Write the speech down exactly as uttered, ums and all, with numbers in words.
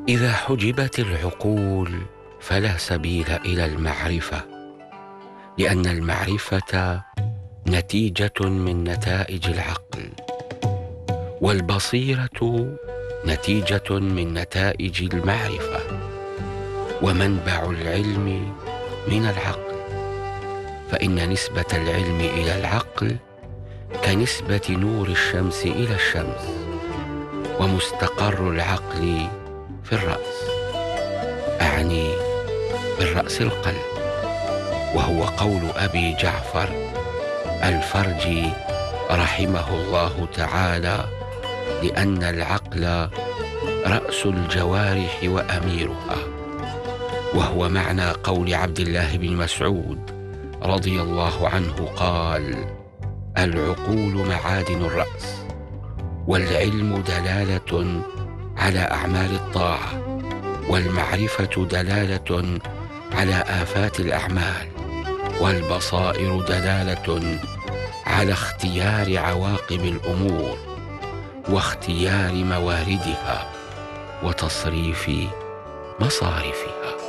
إذا حجبت العقول فلا سبيل إلى المعرفة، لأن المعرفة نتيجة من نتائج العقل، والبصيرة نتيجة من نتائج المعرفة، ومنبع العلم من العقل، فإن نسبة العلم إلى العقل كنسبة نور الشمس إلى الشمس، ومستقر العقل في الرأس، أعني بالرأس القلب، وهو قول أبي جعفر الفرجي رحمه الله تعالى، لأن العقل رأس الجوارح وأميرها، وهو معنى قول عبد الله بن مسعود رضي الله عنه قال: العقول معادن الرأس، والعلم دلالة على أعمال الطاعة، والمعرفة دلالة على آفات الأعمال، والبصائر دلالة على اختيار عواقب الأمور، واختيار مواردها، وتصريف مصارفها.